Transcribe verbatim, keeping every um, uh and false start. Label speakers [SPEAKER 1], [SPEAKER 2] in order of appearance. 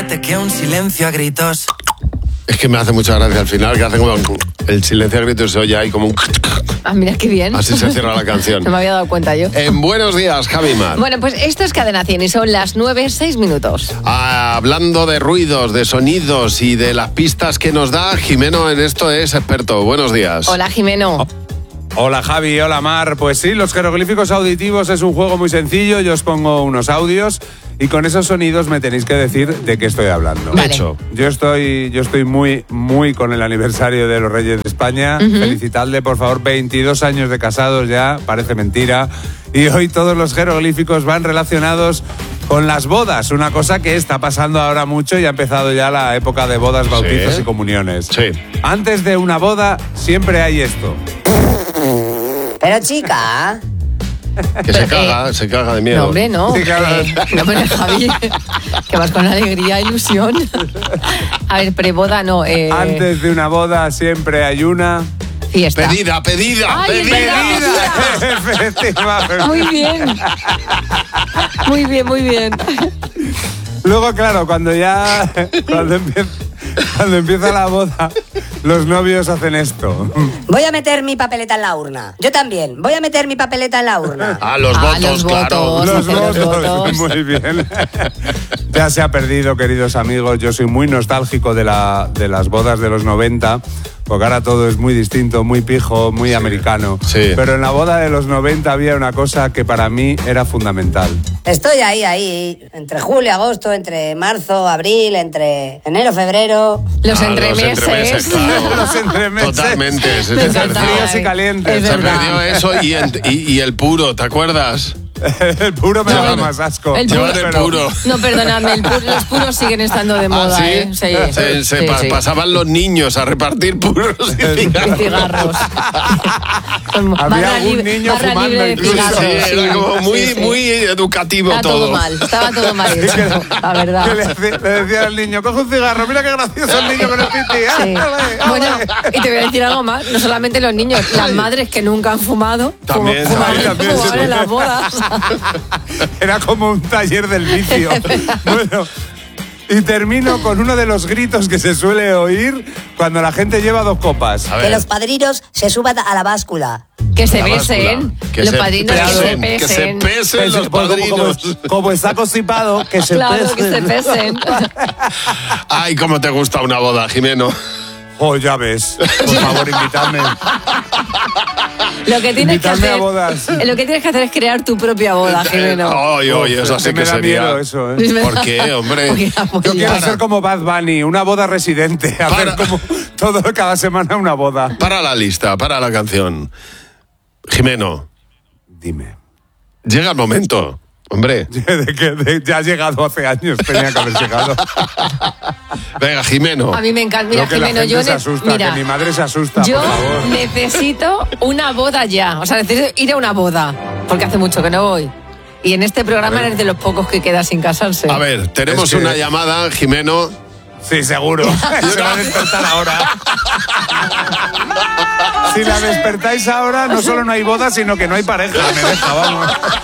[SPEAKER 1] fuerte que un silencio a gritos.
[SPEAKER 2] Es que me hace mucha gracia al final, que hacen como el silencio a gritos, se oye ahí como un...
[SPEAKER 3] Ah, mira qué bien.
[SPEAKER 2] Así se cierra la canción.
[SPEAKER 3] No me había dado cuenta yo.
[SPEAKER 2] En Buenos Días, Javi Mar.
[SPEAKER 3] Bueno, pues esto es Cadena cien y son las nueve, seis minutos.
[SPEAKER 2] Ah, hablando de ruidos, de sonidos y de las pistas que nos da, Jimeno en esto es experto. Buenos días.
[SPEAKER 3] Hola, Jimeno.
[SPEAKER 4] Oh. Hola Javi, hola Mar. Pues sí, los jeroglíficos auditivos es un juego muy sencillo. Yo os pongo unos audios y con esos sonidos me tenéis que decir de qué estoy hablando.
[SPEAKER 3] Vale.
[SPEAKER 2] Hecho.
[SPEAKER 4] Yo estoy, yo estoy muy, muy con el aniversario de los Reyes de España.
[SPEAKER 3] Uh-huh.
[SPEAKER 4] Felicitadle, por favor, veintidós años de casados ya, parece mentira. Y hoy todos los jeroglíficos van relacionados con las bodas, una cosa que está pasando ahora mucho y ha empezado ya la época de bodas, bautizos
[SPEAKER 2] Sí.
[SPEAKER 4] y comuniones.
[SPEAKER 2] Sí.
[SPEAKER 4] Antes de una boda siempre hay esto.
[SPEAKER 5] Pero chica,
[SPEAKER 2] Que se
[SPEAKER 3] Pero,
[SPEAKER 2] caga,
[SPEAKER 3] eh,
[SPEAKER 2] se caga de miedo.
[SPEAKER 3] No, hombre, no.
[SPEAKER 4] Sí, claro.
[SPEAKER 3] Eh, no, hombre, Javi, que vas con alegría e ilusión. A ver, preboda no. Eh,
[SPEAKER 4] Antes de una boda siempre hay una...
[SPEAKER 3] Fiesta.
[SPEAKER 2] Pedida, pedida,
[SPEAKER 3] Ay, es
[SPEAKER 2] pedida.
[SPEAKER 3] verdad.
[SPEAKER 4] Efectivamente.
[SPEAKER 3] Muy bien. Muy bien, muy bien.
[SPEAKER 4] Luego, claro, cuando ya... Cuando empieza, cuando empieza la boda, los novios hacen esto.
[SPEAKER 5] voy a meter mi papeleta en la urna. Yo también, voy a meter mi papeleta en la urna.
[SPEAKER 2] Ah, los
[SPEAKER 3] Ah,
[SPEAKER 2] votos,
[SPEAKER 3] los
[SPEAKER 2] claro.
[SPEAKER 3] votos.
[SPEAKER 4] Los
[SPEAKER 3] hace los
[SPEAKER 4] votos.
[SPEAKER 3] votos.
[SPEAKER 4] Muy bien. Ya se ha perdido, queridos amigos. Yo soy muy nostálgico de, la, de las bodas de los noventa, porque ahora todo es muy distinto, muy pijo, muy americano.
[SPEAKER 2] Sí.
[SPEAKER 4] Pero en la boda de los noventa había una cosa que para mí era fundamental.
[SPEAKER 5] Estoy ahí, ahí, entre julio, agosto, entre marzo, abril, entre enero, febrero.
[SPEAKER 3] Los
[SPEAKER 2] Ah,
[SPEAKER 3] entremeses.
[SPEAKER 2] entremeses, claro.
[SPEAKER 4] Los entremeses.
[SPEAKER 2] Totalmente. Se,
[SPEAKER 3] Me
[SPEAKER 2] se
[SPEAKER 3] encanta,
[SPEAKER 2] perdió,
[SPEAKER 4] Fríos y
[SPEAKER 3] eh.
[SPEAKER 4] calientes.
[SPEAKER 3] Es
[SPEAKER 2] se
[SPEAKER 3] verdad.
[SPEAKER 2] perdió eso y, en- y- y el puro, ¿te acuerdas?
[SPEAKER 4] El puro me
[SPEAKER 3] No,
[SPEAKER 4] da
[SPEAKER 3] el-
[SPEAKER 4] más asco.
[SPEAKER 3] el
[SPEAKER 2] Llevar
[SPEAKER 3] puro-
[SPEAKER 2] el puro.
[SPEAKER 3] No, perdóname, el pu- los puros siguen estando de moda,
[SPEAKER 2] ¿Ah, sí?
[SPEAKER 3] ¿eh? Sí,
[SPEAKER 2] Se, se
[SPEAKER 3] sí,
[SPEAKER 2] pa-
[SPEAKER 3] sí.
[SPEAKER 2] pasaban los niños a repartir puros y
[SPEAKER 3] Y
[SPEAKER 2] cigarros.
[SPEAKER 3] cigarros. Con
[SPEAKER 4] Había
[SPEAKER 3] barra
[SPEAKER 4] algún
[SPEAKER 3] libre-
[SPEAKER 4] niño
[SPEAKER 3] barra
[SPEAKER 4] fumando
[SPEAKER 3] libre de
[SPEAKER 4] incluso.
[SPEAKER 3] cigarros.
[SPEAKER 2] Sí,
[SPEAKER 3] sí,
[SPEAKER 2] era como muy,
[SPEAKER 3] sí, sí.
[SPEAKER 2] muy educativo
[SPEAKER 3] Estaba todo mal, estaba todo mal hecho, la verdad.
[SPEAKER 4] Que le, hace- le decía al niño, coge un cigarro, mira qué gracioso el niño con el piti.
[SPEAKER 3] Sí.
[SPEAKER 4] ¡Ale, ale!
[SPEAKER 3] Bueno, y te voy a decir algo más, no solamente los niños, las madres que nunca han fumado,
[SPEAKER 2] También,
[SPEAKER 3] fumaban,
[SPEAKER 4] también,
[SPEAKER 3] fumaban
[SPEAKER 4] sí.
[SPEAKER 3] en las bodas.
[SPEAKER 4] Era como un taller del vicio. Bueno, y termino con uno de los gritos que se suele oír cuando la gente lleva dos copas.
[SPEAKER 2] A
[SPEAKER 5] Que
[SPEAKER 2] ver,
[SPEAKER 5] los padrinos se suban a la báscula.
[SPEAKER 3] Que se
[SPEAKER 2] la
[SPEAKER 3] besen,
[SPEAKER 2] báscula. Que
[SPEAKER 3] los
[SPEAKER 2] se
[SPEAKER 3] padrinos que se
[SPEAKER 2] pesen, que se
[SPEAKER 3] pesen.
[SPEAKER 2] pesen los
[SPEAKER 4] Pues como, como-
[SPEAKER 2] padrinos.
[SPEAKER 4] como está constipado, que se
[SPEAKER 3] Claro,
[SPEAKER 4] pesen.
[SPEAKER 3] que se pesen.
[SPEAKER 2] Ay, cómo te gusta una boda, Jimeno.
[SPEAKER 4] Oh, ya ves. Por favor, invitadme.
[SPEAKER 3] Lo que tienes que
[SPEAKER 4] Invitadme a
[SPEAKER 3] hacer,
[SPEAKER 4] bodas.
[SPEAKER 3] lo que tienes que hacer es crear tu propia boda, Jimeno.
[SPEAKER 2] Oye, oye, eso sí
[SPEAKER 4] me
[SPEAKER 2] que
[SPEAKER 4] da
[SPEAKER 2] sería.
[SPEAKER 4] miedo eso, ¿eh?
[SPEAKER 3] Es verdad.
[SPEAKER 2] ¿Por qué, hombre?
[SPEAKER 3] Porque era muy
[SPEAKER 4] Yo quiero
[SPEAKER 3] largo.
[SPEAKER 4] ser como Bad Bunny, una boda residente. A ver
[SPEAKER 2] Para.
[SPEAKER 4] como todo, cada semana una boda.
[SPEAKER 2] Para la lista, para la canción. Jimeno,
[SPEAKER 4] Dime.
[SPEAKER 2] llega el momento. Hombre,
[SPEAKER 4] De que de- ya ha llegado hace años, tenía que haber llegado.
[SPEAKER 2] venga, Jimeno.
[SPEAKER 3] A mí me encanta. Mira,
[SPEAKER 4] No, que la
[SPEAKER 3] Jimeno,
[SPEAKER 4] gente
[SPEAKER 3] yo
[SPEAKER 4] se
[SPEAKER 3] ne-
[SPEAKER 4] asusta,
[SPEAKER 3] mira,
[SPEAKER 4] que mi madre se asusta,
[SPEAKER 3] yo
[SPEAKER 4] por favor.
[SPEAKER 3] necesito una boda ya. O sea, necesito ir a una boda. Porque hace mucho que no voy. Y en este programa eres de los pocos que queda sin casarse.
[SPEAKER 2] A ver, tenemos
[SPEAKER 4] Es que-
[SPEAKER 2] una llamada, Jimeno.
[SPEAKER 4] Sí, seguro. Se va a despertar ahora. Si la despertáis ahora, no solo no hay boda, sino que no hay pareja. Me deja, vamos.